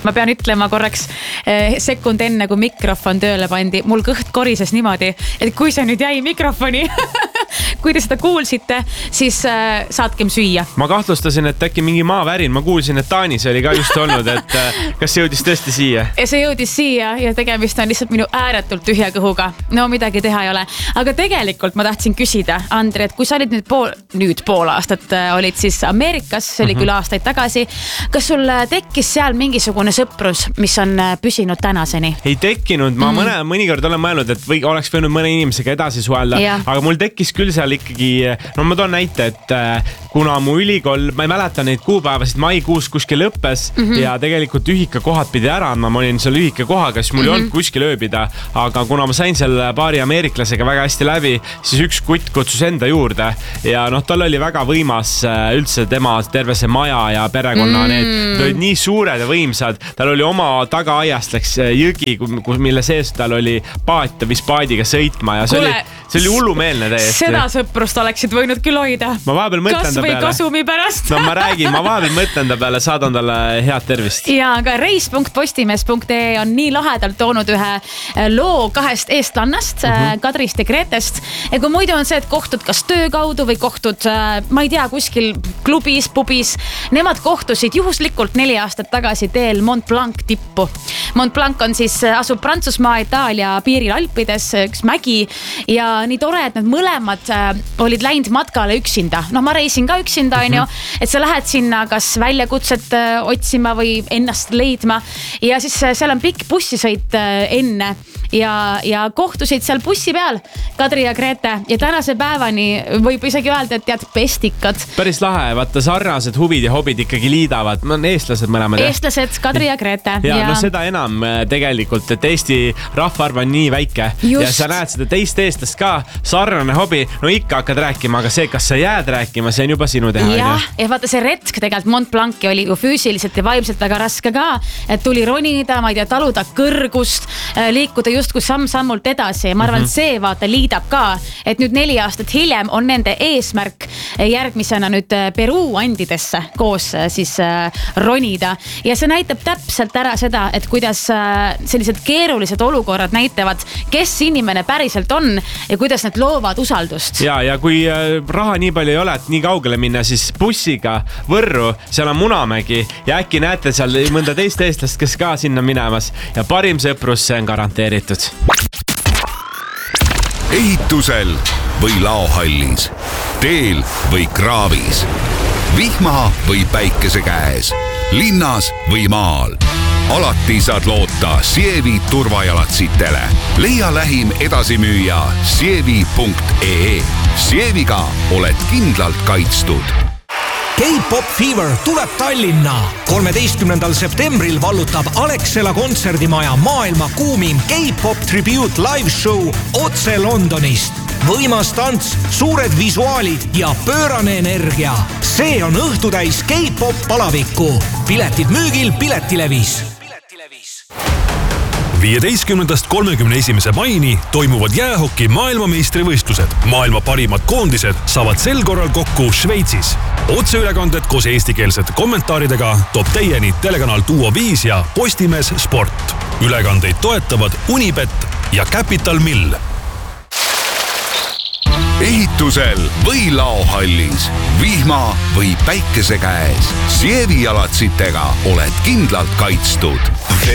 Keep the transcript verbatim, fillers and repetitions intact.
Ma pean ütlema korraks eh, sekund enne, kui mikrofon tööle pandi, mul kõht korises niimoodi, et kui see nüüd jäi mikrofoni, kui te seda kuulsite, siis äh, saatkem süüa. Ma kahtlustasin, et äkki mingi maavärin. Ma kuulsin, et Taanis oli ka just olnud, et äh, kas see jõudis tõesti siia? Ja see jõudis siia ja tegemist on lihtsalt minu ääretult tühja kõhuga. No midagi teha ei ole. Aga tegelikult ma tahtsin küsida, Andri, et kui sa olid nüüd pool, nüüd pool aastat äh, olid siis Ameerikas, see oli mm-hmm. küll aastaid tagasi, kas sul tekkis seal mingisugune sõprus, mis on püsinud tänaseni? Ei tekkinud, ma mm. mõne, mõnikord olen mõelnud, et või oleks võinud mõne inimesega edasi suhelda, aga mul tekkis küll seal ikkagi, no ma toon näite, et kuna mu ülikool, ma ei mäleta neid kuupäevasid, maikuus kuskil lõppes mm-hmm. ja tegelikult ühika kohad pidi ära andma, ma olin seal ühika kohaga, siis mul mm-hmm. ei olnud kuskil ööbida, aga kuna ma sain seal paari ameeriklasega väga hästi läbi, siis üks kutt kutsus enda juurde ja noh, tal oli väga võimas üldse tema terve see maja ja perekonna mm. need olid nii suured ja võimsad. Tal oli oma tagaaiast läks jõgi, mille sees tal oli paat ja vis paadiga sõitma ja see Kule, oli, see oli hullumeelne täiesti. Seda sõprust oleksid võinud küll hoida. Ma vahepeal mõtlen Kas või kasumi pärast. No ma räägin, ma vahepeal mõtlen ta peale, saadan talle head tervist. Ja aga reis punkt postimees punkt ee on nii lahedalt toonud ühe loo kahest eestlannast, mm-hmm. Kadrist ja Gretest. Ja kui muidu on see, et kohtud kas töö kaudu või kohtud, ma ei tea, kuskil klubis, pubis, nemad kohtusid juhuslikult neli aastat tagasi teel Mont Blanc tippu. Mont Blanc on siis, asub Prantsusmaa, Itaalia piiril Alpides, üks mägi ja nii tore, et need mõlemad olid läinud matkale üksinda. No ma reisin ka üksinda, on ju, et sa lähed sinna kas väljakutset otsima või ennast leidma ja siis seal on pikk bussisõit enne ja, ja kohtusid seal bussi peal Kadri ja Grete ja tänase päevani võib isegi öelda, et tead pestikad. Päris lahe, vaata sarnased huvid ja hobid ikkagi liidavad. Ma on eestlased mõlemad. Eestlased, Kadri ja Grete. Ja, ja no seda enam tegelikult, et Eesti rahvaarv on nii väike Just. ja sa näed seda teist eestlast ka, sarnane hobi, no ikka hakkad rääkima, aga see, kas sa jääd rääkima, see on juba sinu teha. Ja, ja vaata see retk tegelikult Mont Blanc'i oli ju füüsiliselt ja vaimselt väga raske ka, et tuli ronida, ma ei tea, taluda kõrgust, liikuda justkui samm-sammult edasi ja ma arvan, mm-hmm. see vaata liidab ka, et nüüd neli aastat hiljem on nende eesmärk järgmisena nüüd Peruu andidesse koos siis ronida ja see näitab täpselt ära seda, et kuidas sellised keerulised olukorrad näitavad, kes inimene päriselt on ja kuidas need loovad usaldust. Ja, ja kui raha nii palju ei ole, et nii kaugele minna, siis bussiga Võrru, seal on Munamägi ja äkki näete seal mõnda teist eestlast, kes ka sinna minemas ja parim sõprus, see on garanteeritud. Ehitusel või laohallis, teel või kraavis, vihma või päikese käes, linnas või maal. Alati saad loota Sievi turvajalatsitele. Leia lähim edasimüüja sievi punkt ee. Sieviga oled kindlalt kaitstud. K-pop Fever tuleb Tallinna. kolmeteistkümnendal septembril vallutab Alexela kontserdimaja maailma kuumim K-pop tribute live show otse Londonist. Võimas tants, suured visuaalid ja pöörane energia. See on õhtutäis K-pop palavikku. Piletid müügil Piletilevis. viieteistkümnendast kolmekümne esimese maini toimuvad jäähoki maailmameistrivõistlused. Maailma parimad koondised saavad sel korral kokku Šveitsis. Otseülekanded koos eestikeelsete kommentaaridega toob teieni telekanal Duo viis ja Postimees Sport. Ülekandeid toetavad Unibet ja Capital Mill. Ehitusel või laohallis, vihma või päikese käes, Sievi jalatsitega oled kindlalt kaitstud.